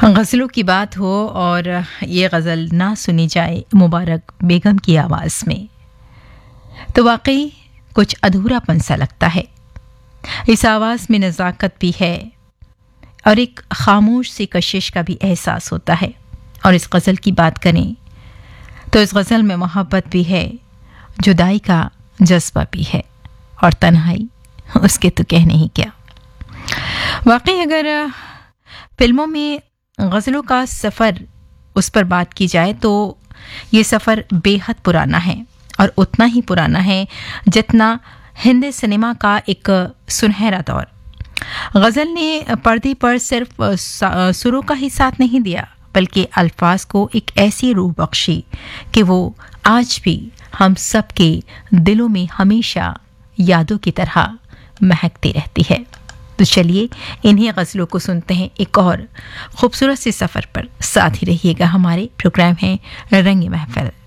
गज़लों की बात हो और ये गज़ल ना सुनी जाए मुबारक बेगम की आवाज़ में तो वाकई कुछ अधूरापन सा लगता है। इस आवाज़ में नज़ाकत भी है और एक खामोश सी कशिश का भी एहसास होता है। और इस गज़ल की बात करें तो इस गज़ल में मोहब्बत भी है, जुदाई का जज्बा भी है और तन्हाई उसके तो कहने ही क्या। वाकई अगर फिल्मों में गज़लों का सफ़र उस पर बात की जाए तो ये सफ़र बेहद पुराना है और उतना ही पुराना है जितना हिंदी सिनेमा का एक सुनहरा दौर। गज़ल ने पर्दे पर सिर्फ सुरों का ही साथ नहीं दिया बल्कि अल्फाज को एक ऐसी रूह बख्शी कि वो आज भी हम सब के दिलों में हमेशा यादों की तरह महकती रहती है। तो चलिए इन्हीं गज़लों को सुनते हैं एक और खूबसूरत से सफ़र पर। साथ ही रहिएगा, हमारे प्रोग्राम है रंग महफिल।